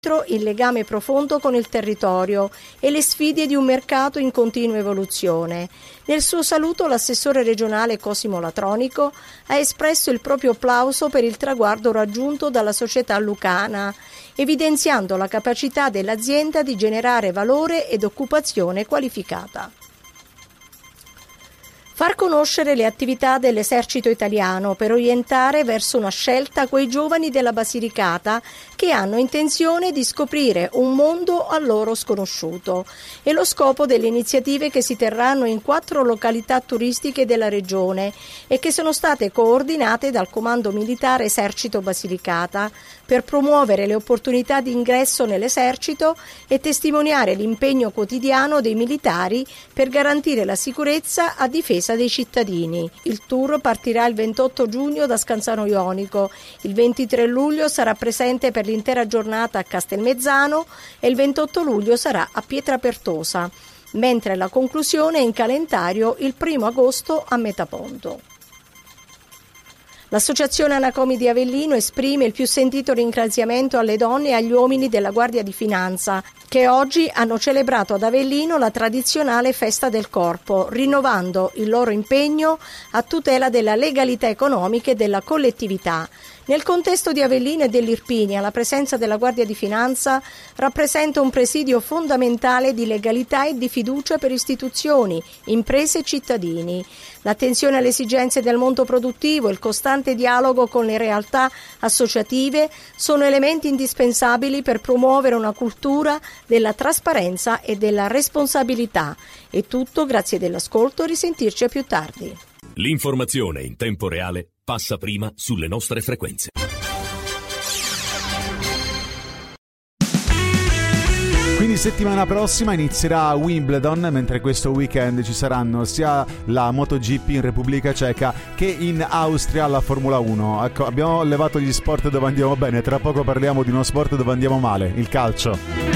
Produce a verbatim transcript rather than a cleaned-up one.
il legame profondo con il territorio e le sfide di un mercato in continua evoluzione. Nel suo saluto l'assessore regionale Cosimo Latronico ha espresso il proprio plauso per il traguardo raggiunto dalla società lucana, evidenziando la capacità dell'azienda di generare valore ed occupazione qualificata. Far conoscere le attività dell'esercito italiano per orientare verso una scelta quei giovani della Basilicata che hanno intenzione di scoprire un mondo a loro sconosciuto. È lo scopo delle iniziative che si terranno in quattro località turistiche della regione e che sono state coordinate dal Comando Militare Esercito Basilicata per promuovere le opportunità di ingresso nell'esercito e testimoniare l'impegno quotidiano dei militari per garantire la sicurezza a difesa dei cittadini. Il tour partirà il ventotto giugno da Scanzano Jonico, il ventitré luglio sarà presente per l'intera giornata a Castelmezzano e il ventotto luglio sarà a Pietrapertosa, mentre la conclusione è in calendario il primo agosto a Metaponto. L'Associazione Anacomi di Avellino esprime il più sentito ringraziamento alle donne e agli uomini della Guardia di Finanza che oggi hanno celebrato ad Avellino la tradizionale Festa del Corpo, rinnovando il loro impegno a tutela della legalità economica e della collettività. Nel contesto di Avellino e dell'Irpinia, la presenza della Guardia di Finanza rappresenta un presidio fondamentale di legalità e di fiducia per istituzioni, imprese e cittadini. L'attenzione alle esigenze del mondo produttivo e il costante dialogo con le realtà associative sono elementi indispensabili per promuovere una cultura della trasparenza e della responsabilità. È tutto, grazie dell'ascolto, risentirci a più tardi. L'informazione in tempo reale passa prima sulle nostre frequenze. Quindi settimana prossima inizierà Wimbledon, mentre questo weekend ci saranno sia la MotoGP in Repubblica Ceca che in Austria la Formula uno. Ecco, abbiamo levato gli sport dove andiamo bene, tra poco parliamo di uno sport dove andiamo male, il calcio.